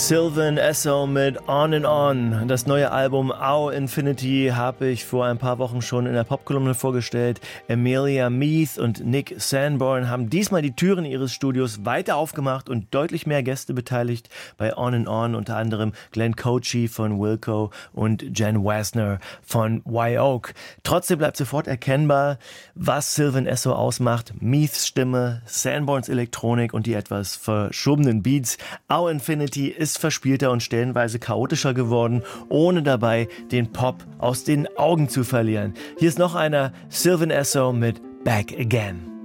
Sylvan Esso mit On and On. Das neue Album Our Infinity habe ich vor ein paar Wochen schon in der Popkolumne vorgestellt. Amelia Meath und Nick Sanborn haben diesmal die Türen ihres Studios weiter aufgemacht und deutlich mehr Gäste beteiligt. Bei On and On unter anderem Glenn Cochi von Wilco und Jen Wasner von Wye-Oak. Trotzdem bleibt sofort erkennbar, was Sylvan Esso ausmacht. Meaths Stimme, Sanborns Elektronik und die etwas verschobenen Beats. Our Infinity ist verspielter und stellenweise chaotischer geworden, ohne dabei den Pop aus den Augen zu verlieren. Hier ist noch einer, Sylvan Esso mit Back Again.